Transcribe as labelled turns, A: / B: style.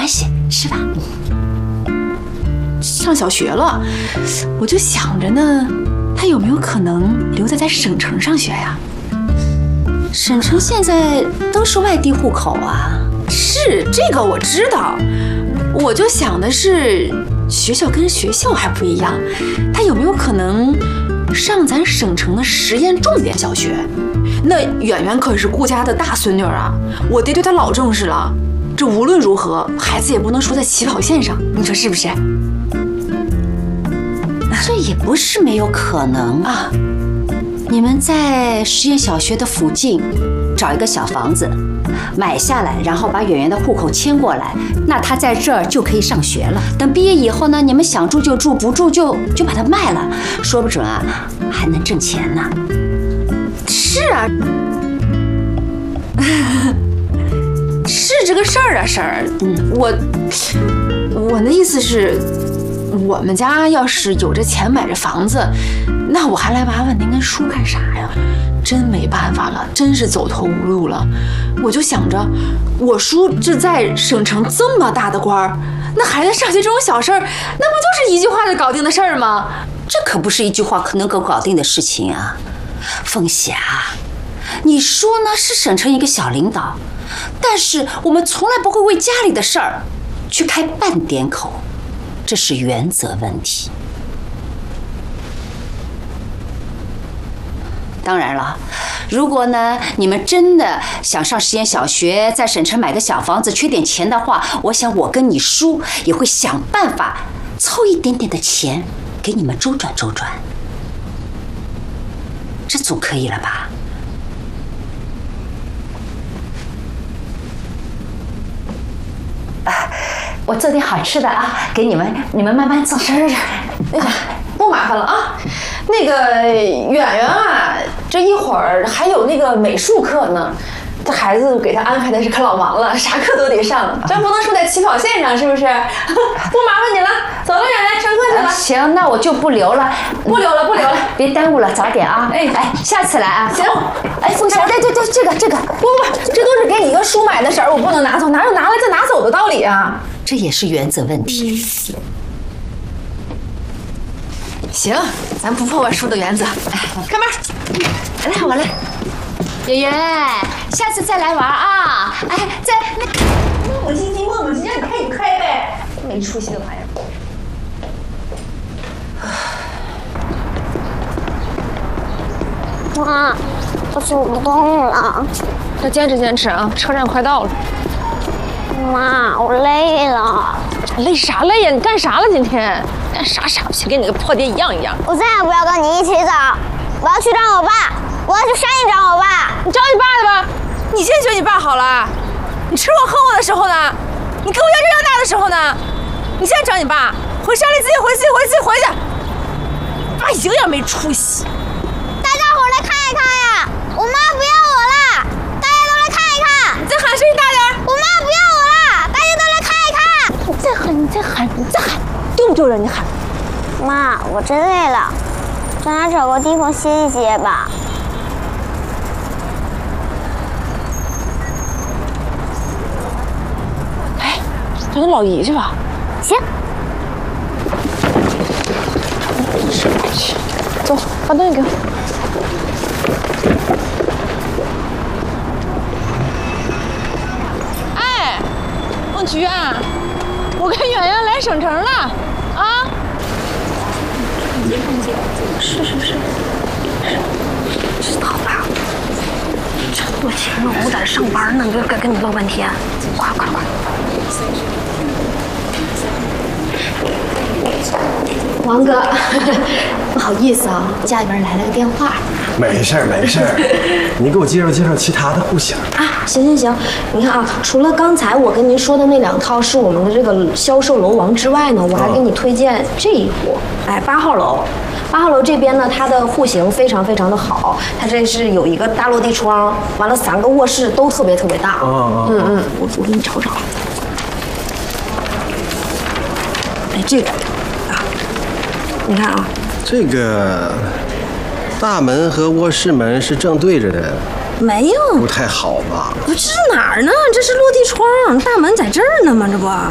A: 关系，吃吧。
B: 上小学了，我就想着呢，他有没有可能留在省城上学呀？
A: 省城现在都是外地户口啊。
B: 是这个我知道，我就想的是学校跟学校还不一样，他有没有可能上咱省城的实验重点小学？那圆圆可是顾家的大孙女啊，我爹对她老重视了，这无论如何孩子也不能输在起跑线上，你说是不是？
A: 这也不是没有可能啊。你们在实验小学的附近找一个小房子买下来，然后把圆圆的户口迁过来，那她在这儿就可以上学了。等毕业以后呢，你们想住就住，不住就把它卖了，说不准啊还能挣钱呢。
B: 是啊，是这个事儿啊，婶儿。我的意思是，我们家要是有这钱买这房子，那我还来麻烦您跟叔干啥呀？真没办法了，真是走投无路了。我就想着，我叔这在省城这么大的官儿，那孩子上学这种小事儿，那不就是一句话就搞定的事儿吗？
A: 这可不是一句话能够搞定的事情啊。凤霞，你叔呢是省城一个小领导，但是我们从来不会为家里的事儿去开半点口，这是原则问题。当然了，如果呢你们真的想上实验小学，在省城买个小房子，缺点钱的话，我想我跟你叔也会想办法凑一点点的钱给你们周转周转，这总可以了吧？我做点好吃的啊，给你们慢慢做。
B: 是，不麻烦了啊。那个圆圆啊，这一会儿还有那个美术课呢，这孩子给他安排的是可老忙了，啥课都得上，这不能输在起跑线上，是不是？不麻烦你了，走了，圆圆上课去了。
A: 行，那我就不留了，
B: 不留了，
A: 别耽误了，早点啊。哎，下次来啊。
B: 行。
A: 凤霞，对，这个，
B: 不，这都是给你跟叔买的婶儿，我不能拿走，哪有拿来再拿走的道理啊？
A: 这也是原则问题。
B: 行，咱不破坏叔的原则。开门，来，我来。
A: 圆圆，下次再来玩啊！哎，在那
B: 磨磨唧唧，让你开你开呗，没出息的玩意儿。
C: 妈，我走不动了。
D: 再坚持啊，车站快到了。
C: 妈，我累了。
D: 累啥累呀？你干啥了今天？干啥傻不起，跟你个破爹一样。
C: 我再也不要跟你一起走，我要去找我爸，我要去山里找我爸。
D: 你找你爸去吧，你先学你爸好了。你吃我喝我的时候呢？你跟我要这要大的时候呢？你现在找你爸，回山里自己回去。爸有点没出息。
C: 大家伙来看一看呀！我妈不要我了，大家都来看一看。
D: 你再喊声音大点。
C: 我妈不要我了，大家都来看一看。
D: 你再喊，丢不丢人？你喊。
C: 妈，我真累了，咱俩找个地方歇一歇吧。
D: 哎，找那老姨去吧。
C: 行。
D: 走，把东西给我。哎，孟菊啊，我跟圆圆来省城了啊！是，知道吧？这么多钱呢，我在这上班呢，就该跟你唠半天。快！
E: 王哥，不好意思啊，家里边来了个电话。
F: 没事儿，你给我介绍其他的户型
E: 啊。行，你看啊，除了刚才我跟您说的那2套是我们的这个销售楼王之外呢，我还给你推荐这一户，8号楼。8号楼这边呢，它的户型非常的好，它这是有一个大落地窗，完了3个卧室都特别大。我给你找。哎，这个啊，你看啊，
F: 这个大门和卧室门是正对着的，
E: 没有，
F: 不太好吧？
E: 不，这是哪儿呢？这是落地窗，大门在这儿呢吗？这不。